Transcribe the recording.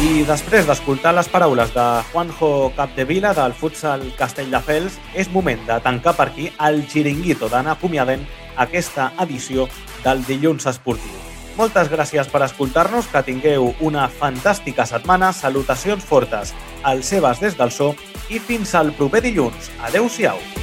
I després d'escoltar les paraules de Juanjo Capdevila del futsal Castelldefels, és moment de tancar per aquí el xiringuito, d'anar acomiadant aquesta edició del Dilluns Esportiu. Moltes gràcies per escoltar-nos, que tingueu una fantàstica setmana, salutacions fortes als Sebas des del So i fins al proper dilluns. Adeu-siau!